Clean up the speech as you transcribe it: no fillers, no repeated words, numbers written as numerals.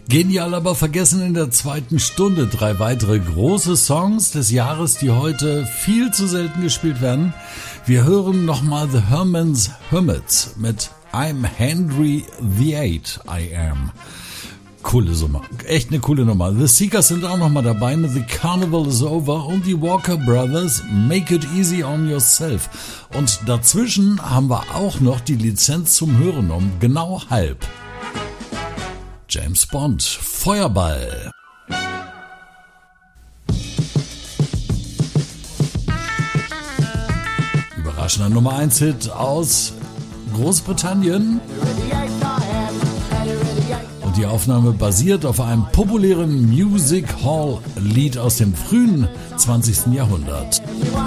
Genial, aber vergessen in der zweiten Stunde 3 weitere große Songs des Jahres, die heute viel zu selten gespielt werden. Wir hören nochmal The Herman's Hermits mit I'm Henry the Eight, I Am. Coole Nummer, echt eine coole Nummer. The Seekers sind auch nochmal dabei mit The Carnival is Over und die Walker Brothers, Make It Easy on Yourself. Und dazwischen haben wir auch noch die Lizenz zum Hören um genau halb. James Bond, Feuerball. Überraschender Nummer 1 Hit aus Großbritannien. Und die Aufnahme basiert auf einem populären Music Hall Lied aus dem frühen 20. Jahrhundert.